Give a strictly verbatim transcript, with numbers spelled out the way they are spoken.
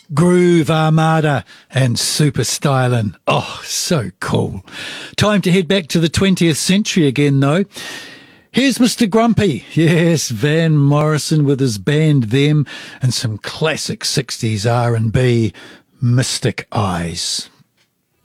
Groove Armada and Super Stylin'. Oh, so cool. Time to head back to the twentieth century again, though. Here's Mister Grumpy. Yes, Van Morrison with his band Them and some classic sixties R and B, Mystic Eyes.